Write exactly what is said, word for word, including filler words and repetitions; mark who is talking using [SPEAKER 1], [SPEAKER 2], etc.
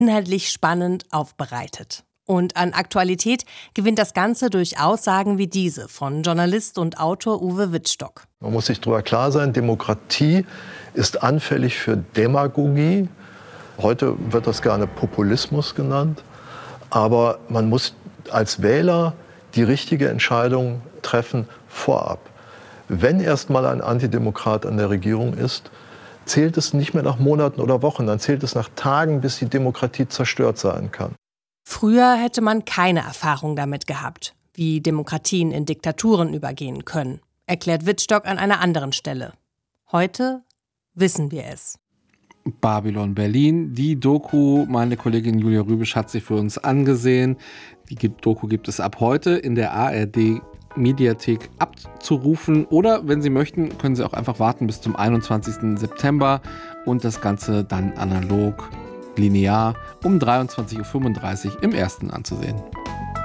[SPEAKER 1] inhaltlich spannend aufbereitet. Und an Aktualität gewinnt das Ganze durch Aussagen wie diese von Journalist und Autor Uwe Wittstock.
[SPEAKER 2] Man muss sich darüber klar sein, Demokratie ist anfällig für Demagogie. Heute wird das gerne Populismus genannt. Aber man muss als Wähler die richtige Entscheidung treffen vorab. Wenn erst mal ein Antidemokrat an der Regierung ist, zählt es nicht mehr nach Monaten oder Wochen, dann zählt es nach Tagen, bis die Demokratie zerstört sein kann.
[SPEAKER 1] Früher hätte man keine Erfahrung damit gehabt, wie Demokratien in Diktaturen übergehen können, erklärt Wittstock an einer anderen Stelle. Heute wissen wir es.
[SPEAKER 3] Babylon Berlin, die Doku, meine Kollegin Julia Rübisch hat sie für uns angesehen. Die Doku gibt es ab heute in der A R D-Mediathek abzurufen. Oder, wenn Sie möchten, können Sie auch einfach warten bis zum einundzwanzigsten September und das Ganze dann analog linear um dreiundzwanzig Uhr fünfunddreißig im Ersten anzusehen.